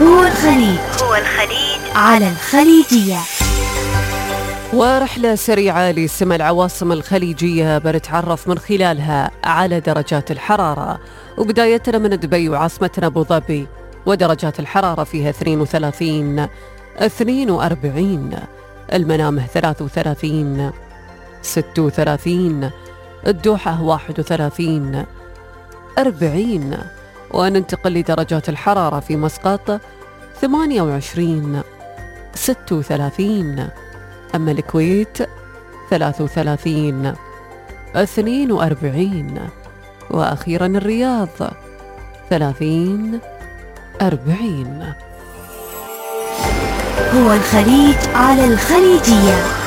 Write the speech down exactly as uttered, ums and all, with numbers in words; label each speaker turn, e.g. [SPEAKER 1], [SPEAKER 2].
[SPEAKER 1] هو الخليج هو الخليج على الخليجية.
[SPEAKER 2] ورحلة سريعة لسمى العواصم الخليجية بنتعرف من خلالها على درجات الحرارة، وبدايتنا من دبي وعاصمتنا أبو ظبي، ودرجات الحرارة فيها اثنين وثلاثين اثنين وأربعين، المنامه ثلاثة وثلاثين ستة وثلاثين، الدوحة واحد وثلاثين أربعين، وننتقل لدرجات الحرارة في مسقط ثمانية وعشرين ستة وثلاثين، أما الكويت ثلاثة وثلاثين اثنين وأربعين، وأخيرا الرياض ثلاثين أربعين.
[SPEAKER 1] هو الخليج على الخليجية.